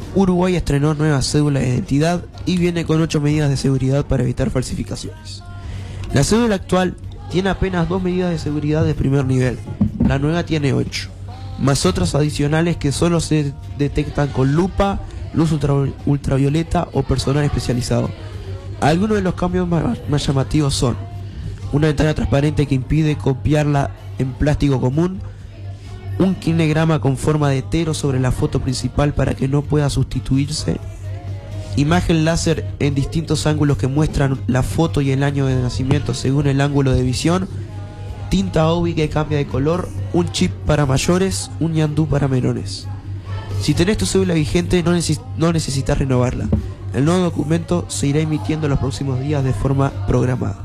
Uruguay estrenó nueva cédula de identidad y viene con 8 medidas de seguridad para evitar falsificaciones. La cédula actual tiene apenas 2 medidas de seguridad de primer nivel, la nueva tiene 8, más otras adicionales que solo se detectan con lupa, luz ultravioleta o personal especializado. Algunos de los cambios más llamativos son una ventana transparente que impide copiarla en plástico común, un kinegrama con forma de tero sobre la foto principal para que no pueda sustituirse, imagen láser en distintos ángulos que muestran la foto y el año de nacimiento según el ángulo de visión, tinta OBI que cambia de color, un chip para mayores, un ñandú para menores. Si tenés tu cédula vigente no necesitas renovarla. El nuevo documento se irá emitiendo en los próximos días de forma programada.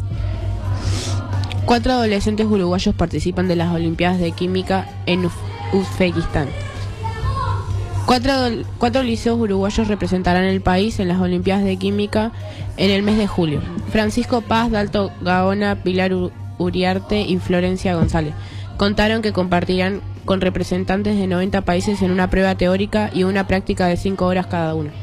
4 adolescentes uruguayos participan de las Olimpiadas de Química en Uzbekistán. 4 liceos uruguayos representarán el país en las Olimpiadas de Química en el mes de julio. Francisco Paz, Dalto Gaona, Pilar Uriarte y Florencia González contaron que compartirán con representantes de 90 países en una prueba teórica y una práctica de 5 horas cada una.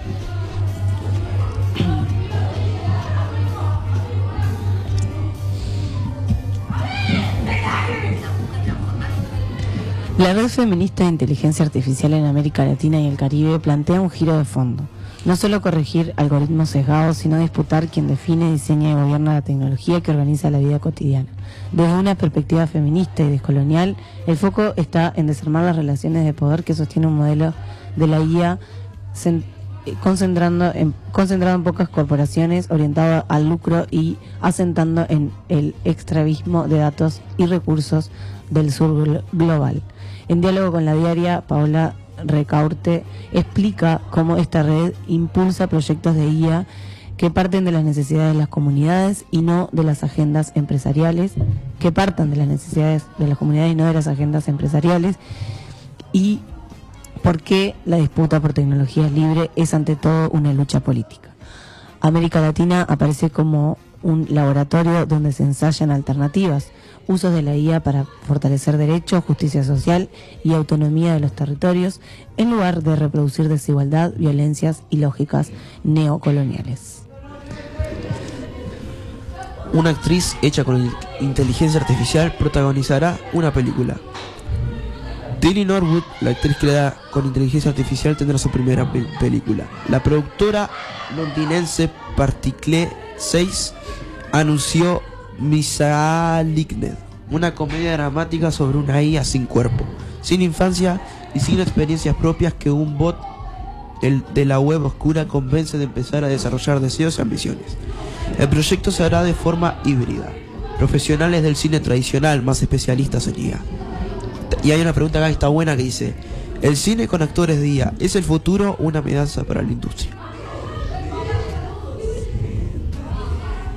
La Red Feminista de Inteligencia Artificial en América Latina y el Caribe plantea un giro de fondo. No solo corregir algoritmos sesgados, sino disputar quién define, diseña y gobierna la tecnología que organiza la vida cotidiana. Desde una perspectiva feminista y descolonial, el foco está en desarmar las relaciones de poder que sostiene un modelo de la IA concentrado en pocas corporaciones, orientado al lucro y asentando en el extravismo de datos y recursos del sur global. En diálogo con la diaria, Paola Recaurte explica cómo esta red impulsa proyectos de IA que parten de las necesidades de las comunidades y no de las agendas empresariales, que partan de las necesidades de las comunidades y no de las agendas empresariales, y por qué la disputa por tecnologías libres es ante todo una lucha política. América Latina aparece como un laboratorio donde se ensayan alternativas, usos de la IA para fortalecer derechos, justicia social y autonomía de los territorios, en lugar de reproducir desigualdad, violencias y lógicas neocoloniales. Una actriz hecha con inteligencia artificial protagonizará una película. Tilly Norwood, la actriz creada con inteligencia artificial, tendrá su primera película. La productora londinense Particle 6 anunció Misaligned, una comedia dramática sobre una IA sin cuerpo, sin infancia y sin experiencias propias que un bot de la web oscura convence de empezar a desarrollar deseos y ambiciones. El proyecto se hará de forma híbrida. Profesionales del cine tradicional más especialistas en IA. Y hay una pregunta acá que está buena que dice: ¿el cine con actores de IA es el futuro o una amenaza para la industria?